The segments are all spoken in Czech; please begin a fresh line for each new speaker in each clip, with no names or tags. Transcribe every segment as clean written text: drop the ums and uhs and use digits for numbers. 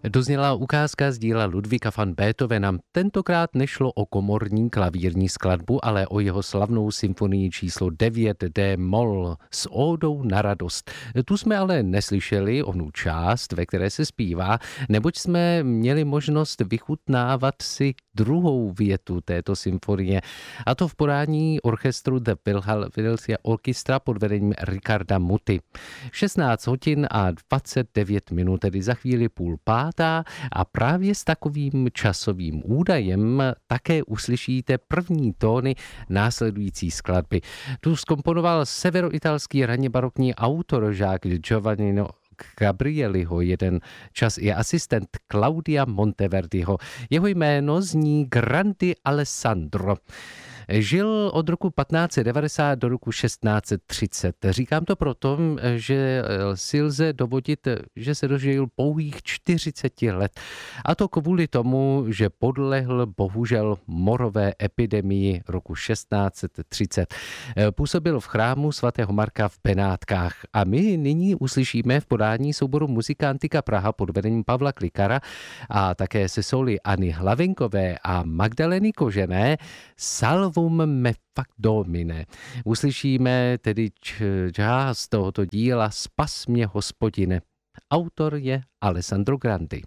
Dozněla ukázka z díla Ludvíka van Beethovena. Tentokrát nešlo o komorní klavírní skladbu, ale o jeho slavnou symfonii číslo 9 D-moll s ódou na radost. Tu jsme ale neslyšeli onu část, ve které se zpívá, neboť jsme měli možnost vychutnávat si druhou větu této symfonie, a to v podání orchestru The Philadelphia Orchestra pod vedením Richarda Muti. 16 hodin a 29 minut, tedy za chvíli 4:30, a právě s takovým časovým údajem také uslyšíte první tóny následující skladby. Tu zkomponoval severoitalský raně barokní autor Jacques Giovannino Gabrieliho, jeden čas je asistent Claudia Monteverdiho. Jeho jméno zní Grandi Alessandro. Žil od roku 1590 do roku 1630. Říkám to proto, že si lze dovodit, že se dožil pouhých 40 let. A to kvůli tomu, že podlehl bohužel morové epidemii roku 1630. Působil v chrámu svatého Marka v Benátkách. A my nyní uslyšíme v podání souboru Muzikantika Praha pod vedením Pavla Klikara a také se soli Anny Hlavinkové a Magdaleny Kožené Salvum me fac Domine. Uslyšíme tedy část tohoto díla Spas mě, Hospodine. Autor je Alessandro Grandi.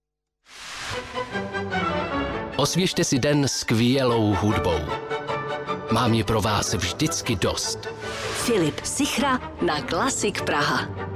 Osvěžte si den skvělou hudbou. Mám je pro vás vždycky dost.
Filip Sichra na Klasik Praha.